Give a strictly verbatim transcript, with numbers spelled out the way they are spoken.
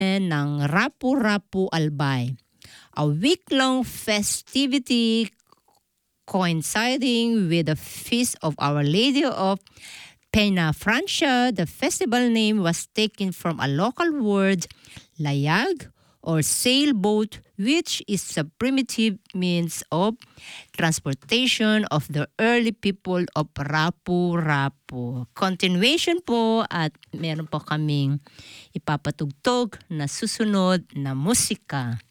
ng Rapu-Rapu Albay, a week-long festivity coinciding with the feast of Our Lady of Pena Francia. The festival name was taken from a local word, layag, or sailboat, which is a primitive means of transportation of the early people of Rapu-Rapu. Continuation po, at meron po kaming ipapatugtog na susunod na musika.